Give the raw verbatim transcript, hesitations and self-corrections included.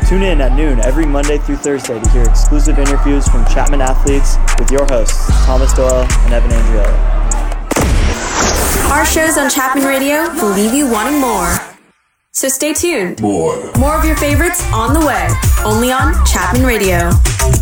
Tune in at noon every Monday through Thursday to hear exclusive interviews from Chapman athletes with your hosts, Thomas Doyle and Evan Andriolo. Our shows on Chapman Radio will leave you wanting more. So stay tuned. More. More of your favorites on the way, only on Chapman Radio.